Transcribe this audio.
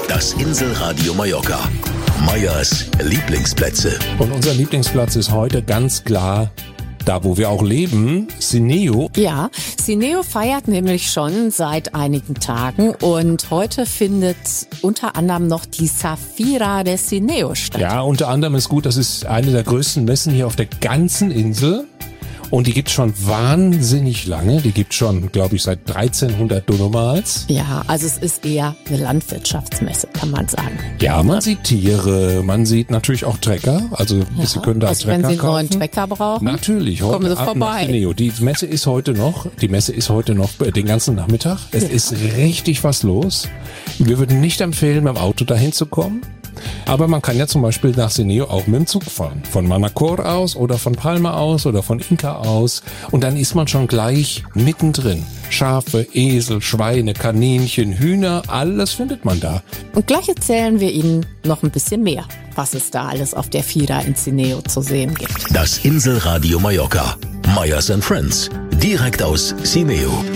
Das Inselradio Mallorca. Meyers Lieblingsplätze. Und unser Lieblingsplatz ist heute ganz klar da, wo wir auch leben, Cineo. Ja, Cineo feiert nämlich schon seit einigen Tagen und heute findet unter anderem noch die Safira de Cineo statt. Ja, unter anderem ist gut, das ist eine der größten Messen hier auf der ganzen Insel. Und die gibt's schon wahnsinnig lange. Die gibt's schon, glaube ich, seit 1300 Dunamals. Ja, also es ist eher eine Landwirtschaftsmesse, kann man sagen. Ja, man sieht Tiere, man sieht natürlich auch Trecker. Also Sie können da also Trecker wenn Sie einen kaufen. neuen Trecker brauchen, Natürlich, heute kommen Sie Abend nach vorbei. Cineo. Die Messe ist heute noch den ganzen Nachmittag. Es ist richtig was los. Wir würden nicht empfehlen, mit dem Auto dahin zu kommen. Aber man kann ja zum Beispiel nach Cineo auch mit dem Zug fahren. Von Manacor aus oder von Palma aus oder von Inca aus. Und dann ist man schon gleich mittendrin. Schafe, Esel, Schweine, Kaninchen, Hühner, alles findet man da. Und gleich erzählen wir Ihnen noch ein bisschen mehr, was es da alles auf der Fira in Cineo zu sehen gibt. Das Inselradio Mallorca. Meyers & Friends. Direkt aus Cineo.